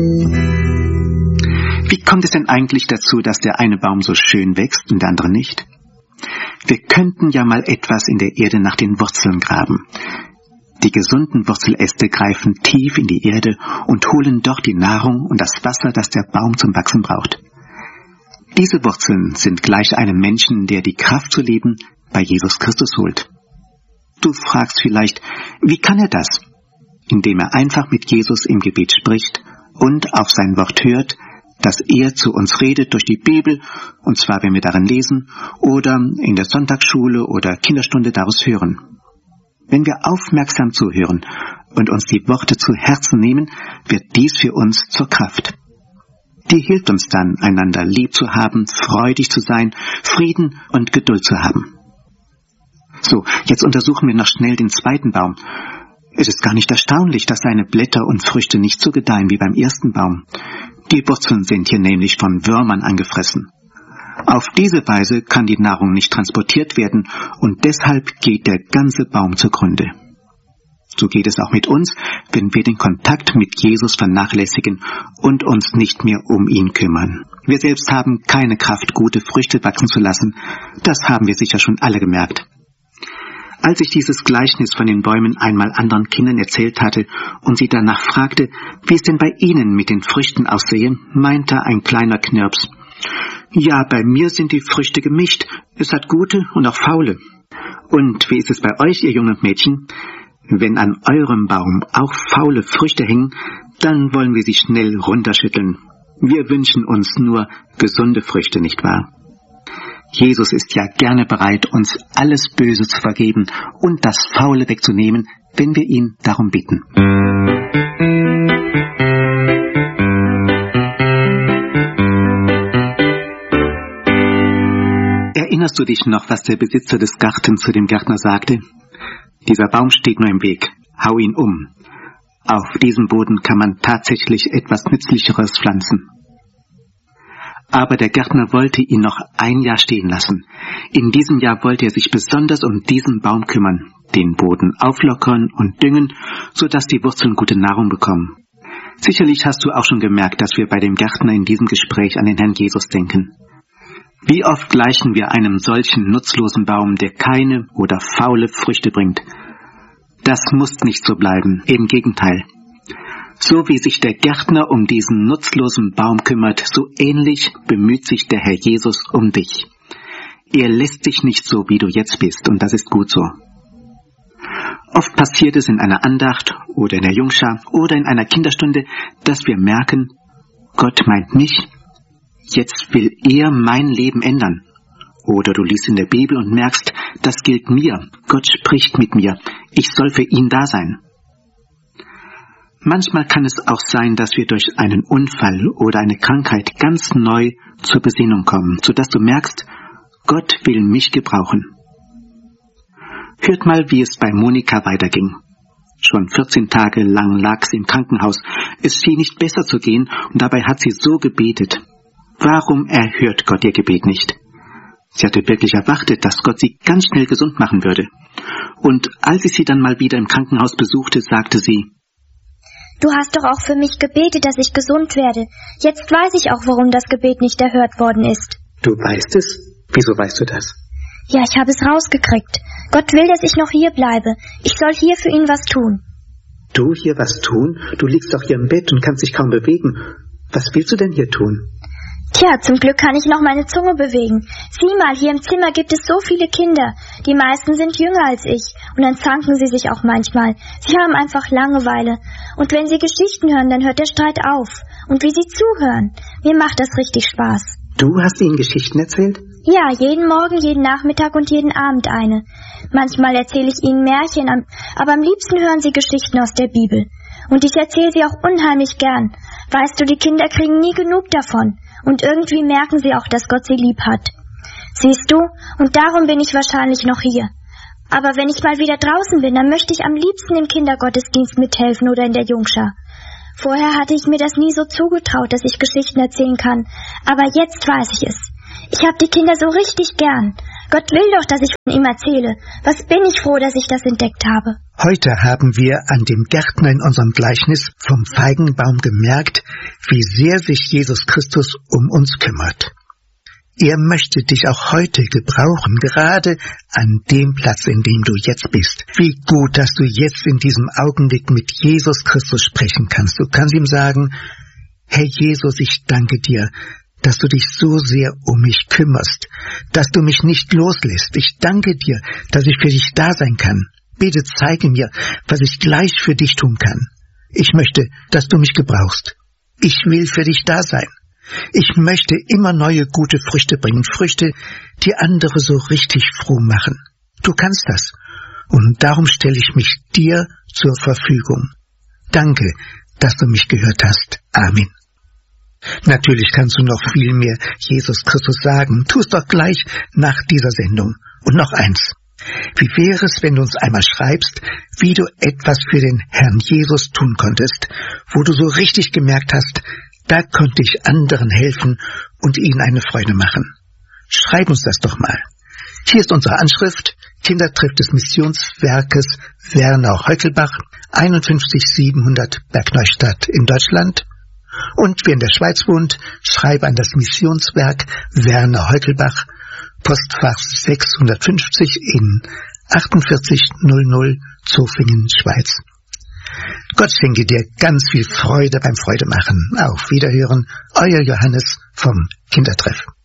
Wie kommt es denn eigentlich dazu, dass der eine Baum so schön wächst und der andere nicht? Wir könnten ja mal etwas in der Erde nach den Wurzeln graben. Die gesunden Wurzeläste greifen tief in die Erde und holen dort die Nahrung und das Wasser, das der Baum zum Wachsen braucht. Diese Wurzeln sind gleich einem Menschen, der die Kraft zu leben bei Jesus Christus holt. Du fragst vielleicht, wie kann er das? Indem er einfach mit Jesus im Gebet spricht und auf sein Wort hört, dass er zu uns redet durch die Bibel, und zwar wenn wir darin lesen oder in der Sonntagsschule oder Kinderstunde daraus hören. Wenn wir aufmerksam zuhören und uns die Worte zu Herzen nehmen, wird dies für uns zur Kraft. Die hilft uns dann, einander lieb zu haben, freudig zu sein, Frieden und Geduld zu haben. So, jetzt untersuchen wir noch schnell den zweiten Baum. Es ist gar nicht erstaunlich, dass seine Blätter und Früchte nicht so gedeihen wie beim ersten Baum. Die Wurzeln sind hier nämlich von Würmern angefressen. Auf diese Weise kann die Nahrung nicht transportiert werden und deshalb geht der ganze Baum zugrunde. So geht es auch mit uns, wenn wir den Kontakt mit Jesus vernachlässigen und uns nicht mehr um ihn kümmern. Wir selbst haben keine Kraft, gute Früchte wachsen zu lassen. Das haben wir sicher schon alle gemerkt. Als ich dieses Gleichnis von den Bäumen einmal anderen Kindern erzählt hatte und sie danach fragte, wie es denn bei ihnen mit den Früchten aussehe, meinte ein kleiner Knirps: Ja, bei mir sind die Früchte gemischt. Es hat gute und auch faule. Und wie ist es bei euch, ihr jungen Mädchen? Wenn an eurem Baum auch faule Früchte hängen, dann wollen wir sie schnell runterschütteln. Wir wünschen uns nur gesunde Früchte, nicht wahr? Jesus ist ja gerne bereit, uns alles Böse zu vergeben und das Faule wegzunehmen, wenn wir ihn darum bitten. Erinnerst du dich noch, was der Besitzer des Gartens zu dem Gärtner sagte? Dieser Baum steht nur im Weg, hau ihn um. Auf diesem Boden kann man tatsächlich etwas Nützlicheres pflanzen. Aber der Gärtner wollte ihn noch ein Jahr stehen lassen. In diesem Jahr wollte er sich besonders um diesen Baum kümmern, den Boden auflockern und düngen, sodass die Wurzeln gute Nahrung bekommen. Sicherlich hast du auch schon gemerkt, dass wir bei dem Gärtner in diesem Gespräch an den Herrn Jesus denken. Wie oft gleichen wir einem solchen nutzlosen Baum, der keine oder faule Früchte bringt. Das muss nicht so bleiben, im Gegenteil. So wie sich der Gärtner um diesen nutzlosen Baum kümmert, so ähnlich bemüht sich der Herr Jesus um dich. Er lässt dich nicht so, wie du jetzt bist, und das ist gut so. Oft passiert es in einer Andacht oder in der Jungschar oder in einer Kinderstunde, dass wir merken, Gott meint mich, jetzt will er mein Leben ändern. Oder du liest in der Bibel und merkst, das gilt mir, Gott spricht mit mir, ich soll für ihn da sein. Manchmal kann es auch sein, dass wir durch einen Unfall oder eine Krankheit ganz neu zur Besinnung kommen, sodass du merkst, Gott will mich gebrauchen. Hört mal, wie es bei Monika weiterging. Schon 14 Tage lang lag sie im Krankenhaus. Es schien nicht besser zu gehen und dabei hat sie so gebetet. Warum erhört Gott ihr Gebet nicht? Sie hatte wirklich erwartet, dass Gott sie ganz schnell gesund machen würde. Und als ich sie dann mal wieder im Krankenhaus besuchte, sagte sie: Du hast doch auch für mich gebetet, dass ich gesund werde. Jetzt weiß ich auch, warum das Gebet nicht erhört worden ist. Du weißt es? Wieso weißt du das? Ja, ich habe es rausgekriegt. Gott will, dass ich noch hier bleibe. Ich soll hier für ihn was tun. Du hier was tun? Du liegst doch hier im Bett und kannst dich kaum bewegen. Was willst du denn hier tun? Tja, zum Glück kann ich noch meine Zunge bewegen. Sieh mal, hier im Zimmer gibt es so viele Kinder. Die meisten sind jünger als ich. Und dann zanken sie sich auch manchmal. Sie haben einfach Langeweile. Und wenn sie Geschichten hören, dann hört der Streit auf. Und wie sie zuhören. Mir macht das richtig Spaß. Du hast ihnen Geschichten erzählt? Ja, jeden Morgen, jeden Nachmittag und jeden Abend eine. Manchmal erzähle ich ihnen Märchen, aber am liebsten hören sie Geschichten aus der Bibel. Und ich erzähle sie auch unheimlich gern. Weißt du, die Kinder kriegen nie genug davon. Und irgendwie merken sie auch, dass Gott sie lieb hat. Siehst du, und darum bin ich wahrscheinlich noch hier. Aber wenn ich mal wieder draußen bin, dann möchte ich am liebsten im Kindergottesdienst mithelfen oder in der Jungschar. Vorher hatte ich mir das nie so zugetraut, dass ich Geschichten erzählen kann. Aber jetzt weiß ich es. Ich habe die Kinder so richtig gern. Gott will doch, dass ich von ihm erzähle. Was bin ich froh, dass ich das entdeckt habe. Heute haben wir an dem Gärtner in unserem Gleichnis vom Feigenbaum gemerkt, wie sehr sich Jesus Christus um uns kümmert. Er möchte dich auch heute gebrauchen, gerade an dem Platz, in dem du jetzt bist. Wie gut, dass du jetzt in diesem Augenblick mit Jesus Christus sprechen kannst. Du kannst ihm sagen, Herr Jesus, ich danke dir, dass du dich so sehr um mich kümmerst, dass du mich nicht loslässt. Ich danke dir, dass ich für dich da sein kann. Bitte zeige mir, was ich gleich für dich tun kann. Ich möchte, dass du mich gebrauchst. Ich will für dich da sein. Ich möchte immer neue gute Früchte bringen, Früchte, die andere so richtig froh machen. Du kannst das. Und darum stelle ich mich dir zur Verfügung. Danke, dass du mich gehört hast. Amen. Natürlich kannst du noch viel mehr Jesus Christus sagen. Tu es doch gleich nach dieser Sendung. Und noch eins. Wie wäre es, wenn du uns einmal schreibst, wie du etwas für den Herrn Jesus tun konntest, wo du so richtig gemerkt hast, da konnte ich anderen helfen und ihnen eine Freude machen. Schreib uns das doch mal. Hier ist unsere Anschrift, Kindertreff des Missionswerkes Wernau-Heukelbach, 51700 Bergneustadt in Deutschland. Und wer in der Schweiz wohnt, schreibe an das Missionswerk Wernau-Heukelbach, Postfach 650 in 4800 Zofingen, Schweiz. Gott schenke dir ganz viel Freude beim Freudemachen. Auf Wiederhören, euer Johannes vom Kindertreff.